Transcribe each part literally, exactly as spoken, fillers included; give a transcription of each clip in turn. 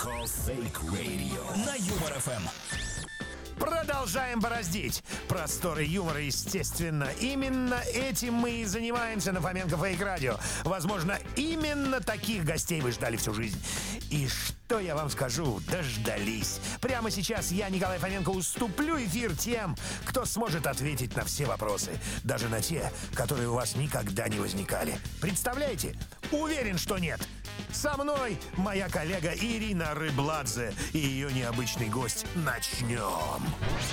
Фоменко Fake Radio на Юмор эф эм. Продолжаем бороздить просторы юмора, естественно. Именно этим мы и занимаемся на Фоменко Фейк Радио. Возможно, именно таких гостей вы ждали всю жизнь. И что я вам скажу, дождались. Прямо сейчас я, Николай Фоменко, уступлю эфир тем, кто сможет ответить на все вопросы. Даже на те, которые у вас никогда не возникали. Представляете? Уверен, что нет. Со мной моя коллега Ирина Рыбладзе и ее необычный гость. Начнем.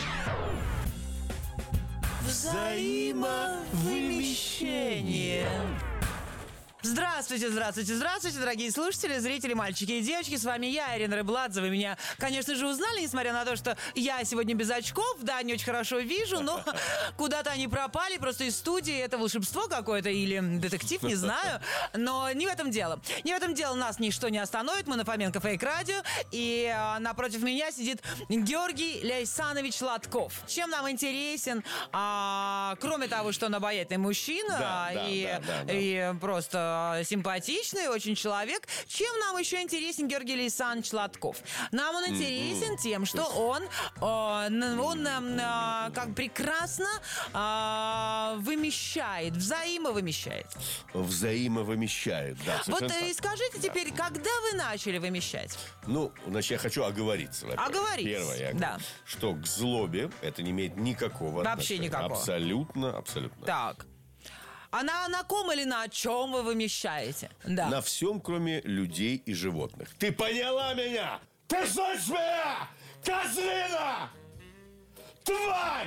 Взаимовымещение. Здравствуйте, здравствуйте, здравствуйте, дорогие слушатели, зрители, мальчики и девочки. С вами я, Ирина Рыбладзе. Вы меня, конечно же, узнали, несмотря на то, что я сегодня без очков. Да, не очень хорошо вижу, но куда-то они пропали. Просто из студии. Это волшебство какое-то или детектив, не знаю. Но не в этом дело. Не в этом дело. Нас ничто не остановит. Мы на Фоменко Фейк Радио. И а, напротив меня сидит Георгий Ляйсанович Лотков. Чем нам интересен, а, кроме того, что он обаятельный мужчина, да, и, да, да, да. и просто симпатичный очень человек. Чем нам еще интересен Георгий Ляйсанович Лотков? Нам он интересен mm-hmm. тем, что он, он, он э, как прекрасно э, вымещает, взаимовымещает. Взаимовымещает, да. Вот так. и скажите да. теперь, когда вы начали вымещать? Ну, значит, я хочу оговориться. Во-первых. Оговориться. Первое, я да. говорю, что к злобе это не имеет никакого Вообще отношения. никакого. Абсолютно, абсолютно. Так. А на, на ком или на чем вы вымещаете? Да. На всем, кроме людей и животных. Ты поняла меня? Ты слышишь меня? Козлина! Тварь!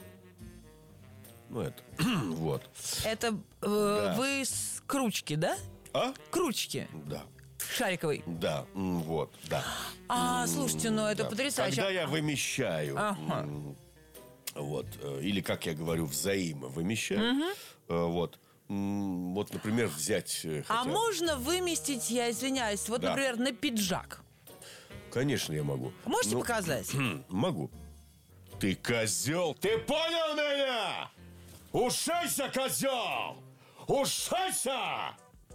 Ну, это, вот. Это э, Да. вы с кручки, да? А? Кручки. Да. Шариковой. Да, м, вот, да. А, слушайте, ну это Да. потрясающе. Когда я вымещаю, Ага. м, вот, э, или, как я говорю, взаимовымещаю, Угу. э, вот, м, вот, например, взять... э, А хотя- можно выместить, я извиняюсь, вот, Да. например, на пиджак? Конечно, я могу. Можете Ну, показать? Могу. Ты козел! Ты понял меня? Ушайся, козел! Ушайся!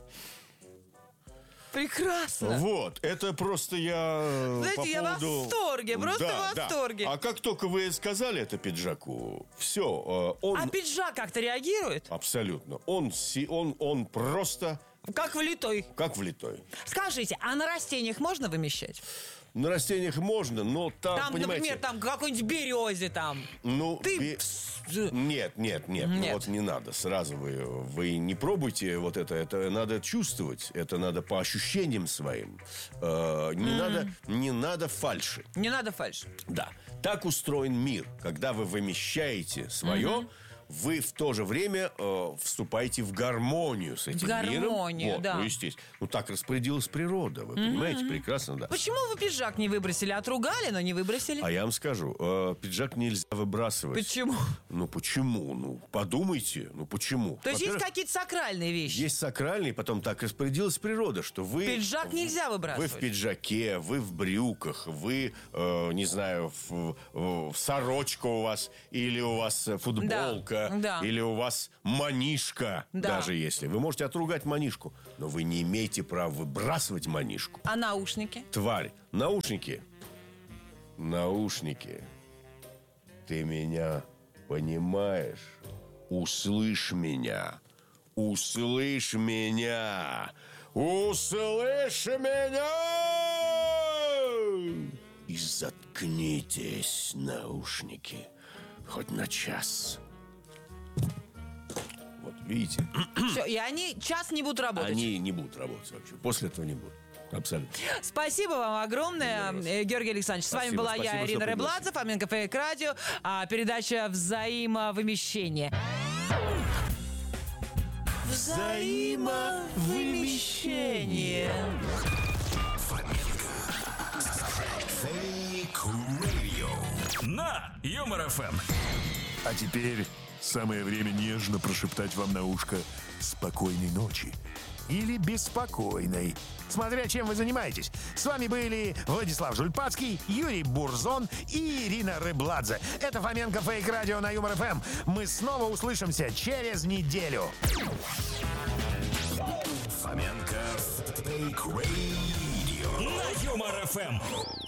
Прекрасно. Вот, это просто я... э, Знаете, по я в поводу- восторге, просто Да, в да. восторге. А как только вы сказали это пиджаку, все, он... А пиджак как-то реагирует? Абсолютно. Он, си- он, он просто Как влитой. как влитой. Скажите, а на растениях можно вымещать? На растениях можно, но там, Там, понимаете... например, там какой-нибудь березе там. Ну, Ты... бе- пс- Нет, нет, нет, ну Нет. вот не надо. Сразу вы, вы не пробуйте вот это. Это надо чувствовать. Это надо по ощущениям своим. Э, не, М. надо, не надо фальши. Не надо фальшь. Да. Так устроен мир. Когда вы вымещаете свое, Мгм. вы в то же время э, вступаете в гармонию с этим В гармонию, миром. Вот, да. ну, естественно. Ну, так распорядилась природа. Вы Мгм. понимаете? Прекрасно, да. Почему вы пиджак не выбросили? Отругали, но не выбросили? А я вам скажу, э, пиджак нельзя выбрасывать. Почему? Ну, почему? Ну, подумайте. Ну, почему? То есть есть Во-первых, какие-то сакральные вещи? есть сакральный, потом так распорядилась природа, что вы... Пиджак нельзя Вы выбрасывать. в пиджаке, вы в брюках, вы, э, не знаю, в, в- сорочка у вас, или у вас футболка, Да, да. или у вас манишка, Да. даже если. Вы можете отругать манишку, но вы не имеете права выбрасывать манишку. А наушники? Тварь. Наушники. Наушники. Ты меня понимаешь? Услышь меня. Услышь меня. Услышь меня! И заткнитесь, наушники. Хоть на час. Вот, видите? Все, и они час не будут работать. Они не будут работать вообще. После этого не будут. Абсолютно. Спасибо вам огромное, э, Георгий Александрович. С вами Спасибо, была спасибо, я, что Ирина пригласили. Рыбладзе, Фоменко Фейк Радио, а, передача «Взаимовымещение». Взаимовымещение. Fake Radio на Юмор эф эм. А теперь самое время нежно прошептать вам на ушко «Спокойной ночи» или «Беспокойной», смотря чем вы занимаетесь. С вами были Владислав Жульпацкий, Юрий Бурзон и Ирина Рыбладзе. Это Фоменко Фейк Радио на Юмор эф эм. Мы снова услышимся через неделю. Фоменко Fake Radio на Юмор эф эм. эф эм.